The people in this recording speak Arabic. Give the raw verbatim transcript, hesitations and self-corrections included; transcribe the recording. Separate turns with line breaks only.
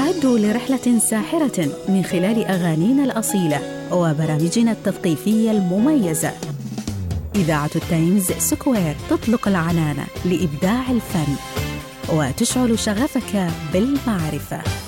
استعدوا لرحلة ساحرة من خلال أغانينا الأصيلة وبرامجنا التثقيفية المميزة. إذاعة التايمز سكوير تطلق العنان لإبداع الفن وتشعل شغفك بالمعرفة.